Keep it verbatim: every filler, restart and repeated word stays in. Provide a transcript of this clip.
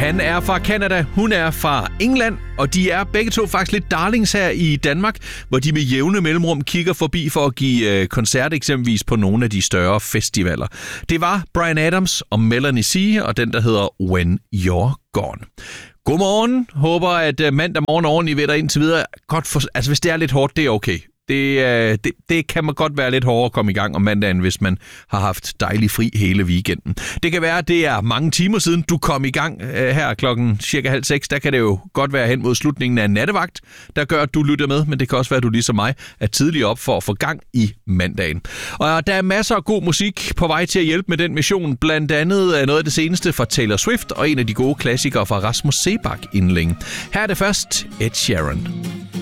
Han er fra Canada, hun er fra England, og de er begge to faktisk lidt darlings her i Danmark, hvor de med jævne mellemrum kigger forbi for at give øh, koncert eksempelvis på nogle af de større festivaler. Det var Bryan Adams og Melanie C, og den der hedder When You're Gone. Godmorgen. Håber, at mandag morgen ordentligt ved dig indtil videre. Godt for, altså, hvis det er lidt hårdt, det er okay. Det, det, det kan man godt være lidt hårdere at komme i gang om mandagen, hvis man har haft dejlig fri hele weekenden. Det kan være, at det er mange timer siden, du kom i gang her klokken cirka halv seks. Der kan det jo godt være hen mod slutningen af en nattevagt, der gør, at du lytter med. Men det kan også være, at du ligesom mig er tidligt op for at få gang i mandagen. Og der er masser af god musik på vej til at hjælpe med den mission. Blandt andet noget af det seneste fra Taylor Swift og en af de gode klassikere fra Rasmus Seebach inden længe. Her er det først Ed Sheeran.